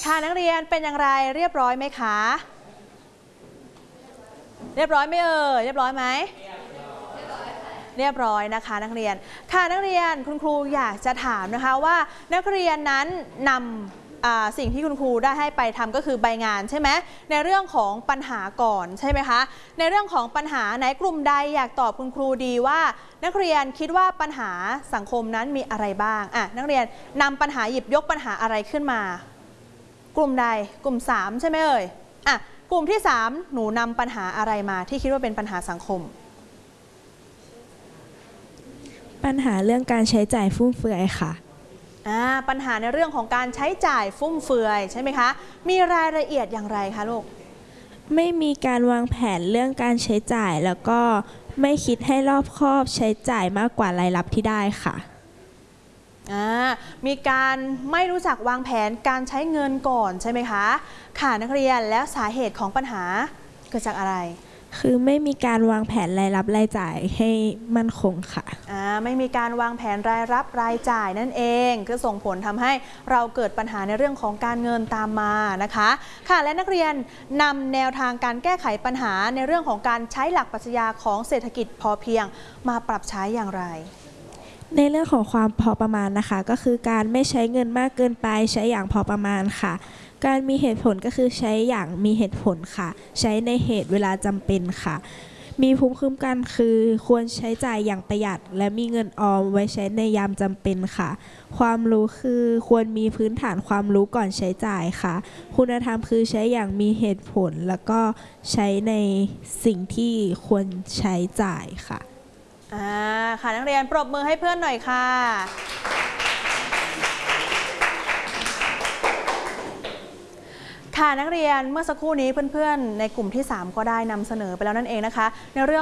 ค่ะนักเรียนเป็นอย่างไรเรียบร้อยไหมคะเรียบร้อยไหมเรียบร้อยไหมเรียบร้อยนะคะนักเรียนค่ะนักเรียนคุณครูอยากจะถามนะคะว่านักเรียนนั้นนำสิ่งที่คุณครูได้ให้ไปทำก็คือใบงานใช่ไหมในเรื่องของปัญหาก่อนใช่ไหมคะในเรื่องของปัญหาไหนกลุ่มใดอยากตอบคุณครูดีว่านักเรียนคิดว่าปัญหาสังคมนั้นมีอะไรบ้างนักเรียนนำปัญหาหยิบยกปัญหาอะไรขึ้นมากลุ่มใดกลุ่ม3ใช่ไหมกลุ่มที่3หนูนำปัญหาอะไรมาที่คิดว่าเป็นปัญหาสังคมปัญหาเรื่องการใช้จ่ายฟุ่มเฟือยค่ะปัญหาในเรื่องของการใช้จ่ายฟุ่มเฟือยใช่ไหมคะมีรายละเอียดอย่างไรคะลูกไม่มีการวางแผนเรื่องการใช้จ่ายแล้วก็ไม่คิดให้รอบคอบใช้จ่ายมากกว่ารายรับที่ได้ค่ะมีการไม่รู้จักวางแผนการใช้เงินก่อนใช่ไหมคะค่ะนักเรียนแล้วสาเหตุของปัญหาเกิดจากอะไรคือไม่มีการวางแผนรายรับรายจ่ายให้มั่นคงค่ะไม่มีการวางแผนรายรับรายจ่ายนั่นเองก็ส่งผลทำให้เราเกิดปัญหาในเรื่องของการเงินตามมานะคะค่ะและนักเรียนนำแนวทางการแก้ไขปัญหาในเรื่องของการใช้หลักปรัชญาของเศรษฐกิจพอเพียงมาปรับใช้อย่างไรในเรื่องของความพอประมาณนะคะก็คือการไม่ใช้เงินมากเกินไปใช้อย่างพอประมาณค่ะการมีเหตุผลก็คือใช้อย่างมีเหตุผลค่ะใช้ในเหตุเวลาจำเป็นค่ะมีภูมิคุ้มกันคือควรใช้จ่ายอย่างประหยัดและมีเงินออมไว้ใช้ในยามจำเป็นค่ะความรู้คือควรมีพื้นฐานความรู้ก่อนใช้จ่ายค่ะคุณธรรมคือใช้อย่างมีเหตุผลแล้วก็ใช้ในสิ่งที่ควรใช้จ่ายค่ะค่ะนักเรียนปรบมือให้เพื่อนหน่อยค่ะค่ะนักเรียนเมื่อสักครู่นี้เพื่อนๆในกลุ่มที่3ก็ได้นำเสนอไปแล้วนั่นเองนะคะในเรื่อง